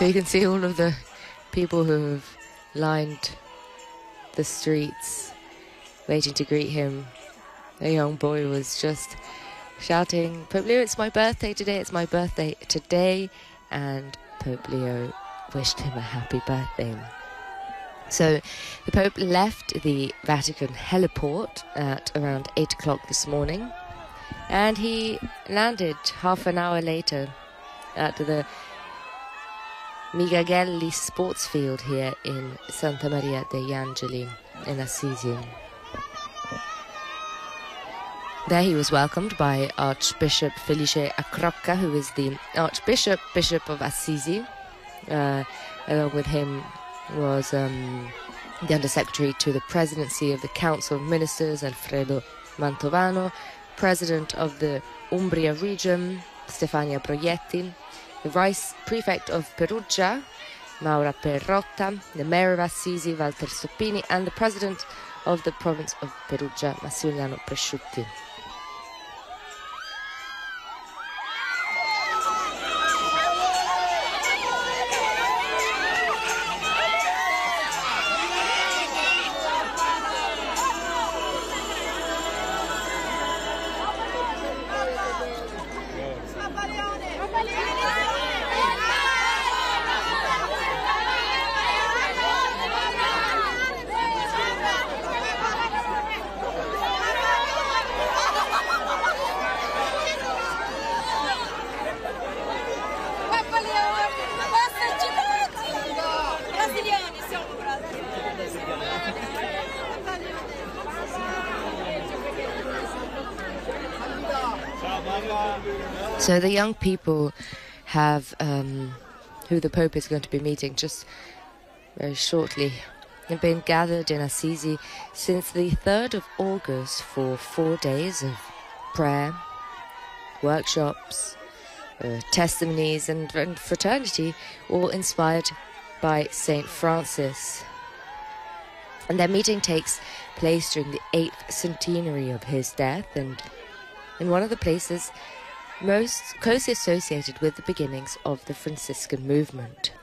So you can see all of the people who have lined the streets waiting to greet him. A young boy was just shouting, "Pope Leo, it's my birthday today, it's my birthday today," and Pope Leo wished him a happy birthday. So the Pope left the Vatican heliport at around 8 o'clock this morning, and he landed half an hour later at the Migagelli sports field here in Santa Maria degli Angeli in Assisi. There he was welcomed by Archbishop Felice Acrocca, who is the Bishop of Assisi. Along with him was the Undersecretary to the Presidency of the Council of Ministers, Alfredo Mantovano, President of the Umbria region, Stefania Proietti, the Vice Prefect of Perugia, Maura Perrotta, the Mayor of Assisi, Walter Stoppini, and the President of the Province of Perugia, Massimiliano Presciutti. So the young people have, who the Pope is going to be meeting just very shortly, have been gathered in Assisi since the 3rd of August for 4 days of prayer, workshops, testimonies and fraternity, all inspired by St. Francis. And their meeting takes place during the 8th centenary of his death, and in one of the places most closely associated with the beginnings of the Franciscan movement.